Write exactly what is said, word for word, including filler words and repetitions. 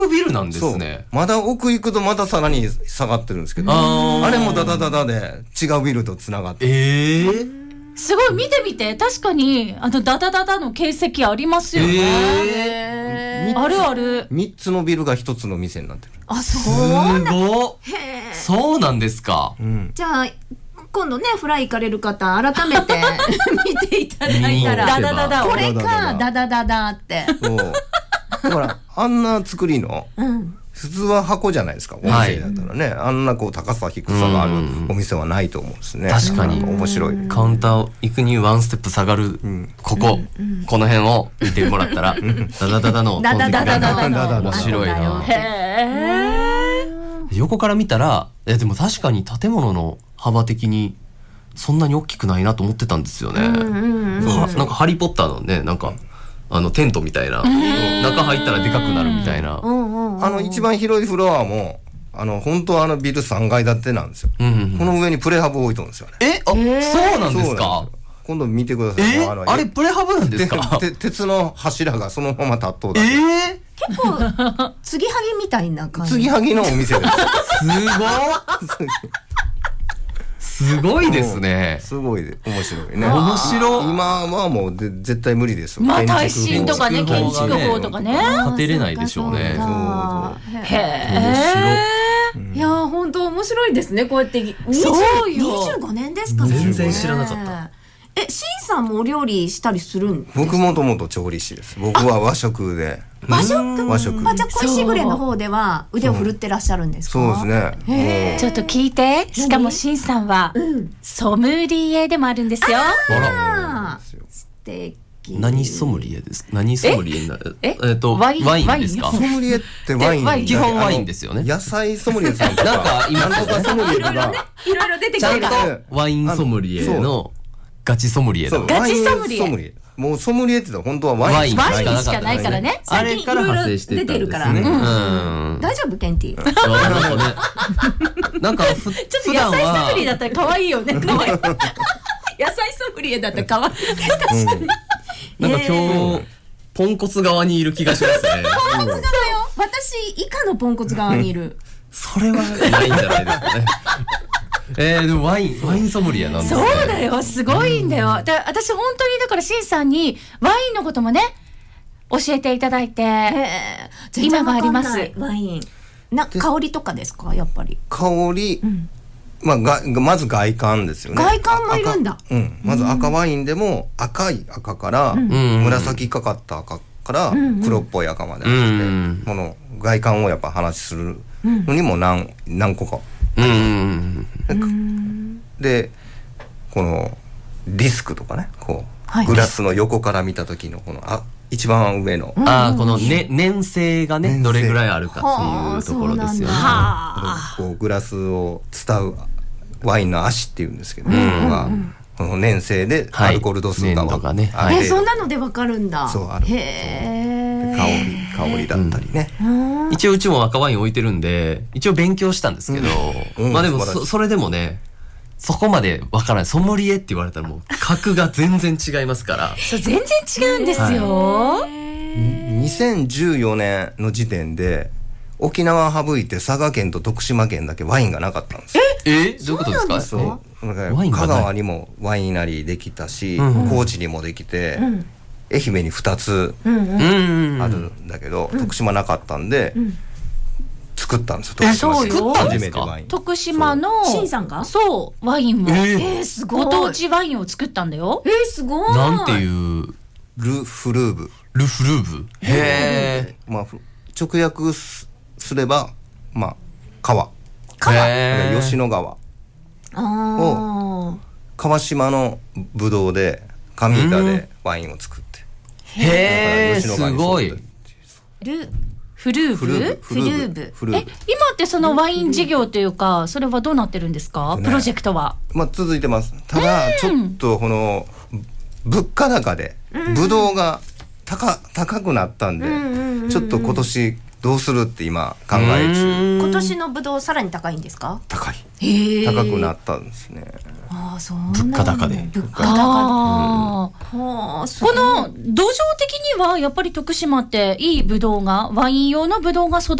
ビルなんですね。 まだ奥行くとまたさらに下がってるんですけど、あ, あれもダダダダで違うビルとつながって、 えーすごい見てみて、確かにあのダダダダの形跡ありますよね。 えー、あるある。 みっつのビルがひとつの店になってる。 あ、そうすごっ。そうなんですか。 うん、 じゃあ今度ねフライ行かれる方改めて見ていただいたらダダダダこれかダダダダってそうだからあんな作りの、うん、普通は箱じゃないですか、お店だったらね、はい、あんなこう高さ低さがあるお店はないと思うんですね。 確かに面白い。 カウンター行くにワンステップ下がる、うん、ここ、うん、この辺を見てもらったらダダダダのダダダダダの面白いな。 へー。横から見たらえでも確かに建物の幅的にそんなに大きくないなと思ってたんですよね。うんうんうん、なんかハリーポッターのねなんかあのテントみたいな、中入ったらでかくなるみたいな。 うんうん、あの一番広いフロアもあの本当はあのビルさんがい建てなんですよ。うんうんうん、この上にプレハブ置いとるんですよね。 えあ、えー、そうなんですか。 今度見てください。 えー、あ, のあれプレハブなんですか。 てて鉄の柱がそのまま立っとうだけ。 えー、結構継ぎはぎみたいな感じ。 継ぎはぎのお店です。 すごい。すごいですね。 すごいで面白いね。 面白い。 今はもうで絶対無理です。 まあ耐震とかね、建築法とかね、 建てれないでしょうね。そうそうへえ。 いやー本当面白いですね。こうやってにじゅうにじゅうごねんですかね。 全然知らなかった。 え、シンさんもお料理したりするんですか？ 僕もともと調理師です。僕は和食で。 和食？ 和食。 あ、じゃあ恋しぐれの方では腕を振るってらっしゃるんですか？ そうですね。 ちょっと聞いて。しかもシンさんはソムリエでもあるんですよ。 あら。素敵。 何ソムリエですか？何ソムリエなええっとワインですか？ ソムリエってワイン。 基本ワインですよね。 野菜ソムリエさんとか。 なんか今とかソムリエとかいろいろ出てきてる。 ちゃんとワインソムリエのガチソムリエだ。 ガチソムリエ。 もうソムリエって言ったら本当はワインワインしかないからね。 あれから派生してたんですね。 大丈夫ケンティ？ なんかちょっと野菜ソムリエだったら可愛いよね。可愛い。野菜ソムリエだったら可愛い。確かに。 なんか今日ポンコツ側にいる気がしますね。 ポンコツ側よ。私以下のポンコツ側にいる。 それはないんじゃないですかね。えー、でもワインワインソムリエなんですね。 そうだよ、すごいんだよ。だ私本当にだからシンさんにワインのこともね教えていただいて、今があります。 ワインな香りとかですか？やっぱり香り、うん、まあがまず外観ですよね。 外観もいるんだ。 うん、まず赤ワインでも赤い赤から、うん、紫かかった赤から黒っぽい赤まであって、うん、この外観をやっぱ話するのにも何何個か。うんでこのリスクとかねこう、はい、グラスの横から見た時のこのあ一番上の、 うん、あこの、ね、粘性がねどれぐらいあるかっていうところですよね。 こうグラスを伝うワインの足っていうんですけど、ねうん、はこの粘性でアルコール度数が分かる、 ねはい、えそんなので分かるんだ。 そうある。へ香り香りだったりね、 うん、一応うちも赤ワイン置いてるんで一応勉強したんですけど、うん、まあでも そ, それでもねそこまで分からない。ソムリエって言われたらもう格が全然違いますからそう全然違うんですよ、はい、 にせんじゅうよねんの時点で沖縄省いて佐賀県と徳島県だけワインがなかったんですよ。 ええどういうことですか？ そうなんか香川にもワイナリーできたし、うん、高知にもできて、うん、愛媛にふたつあるんだけど、うん、徳島なかったんで、うん、作ったんですよ。徳島そうよ初めてワイン徳島のシンさんがそうワインを、えーえー、すごいご当地ワインを作ったんだよ。 えー、すごい。 なんていうルフルーブルフルーブへえ、 まあ、直訳すればまあ川川吉野川を川島のブドウで上板でワインを作って、 うん、へえすごい。 ルフルーブフルーブフルーブフルーブえ今ってそのワイン事業というかそれはどうなってるんですか、ね、プロジェクトは。 まあ続いてます。ただちょっとこの物価高でブドウが高高くなったんで、ちょっと今年どうするって今考え中。 今年のブドウさらに高いんですか？ 高い。 へえ。 高くなったんですね。 ああ、そうなん物価高で。 物価高で。 あーはあ、そうこの土壌的にはやっぱり徳島っていいブドウがワイン用のブドウが育